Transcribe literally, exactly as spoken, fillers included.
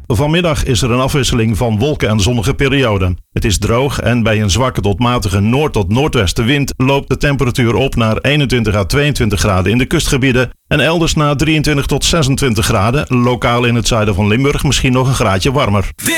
Vanmiddag is er een afwisseling van wolken en zonnige perioden. Het is droog en bij een zwakke tot matige noord- tot noordwestenwind loopt de temperatuur op naar eenentwintig à tweeëntwintig graden in de kustgebieden en elders naar drieëntwintig tot zesentwintig graden, lokaal in het zuiden van Limburg misschien nog een graadje warmer.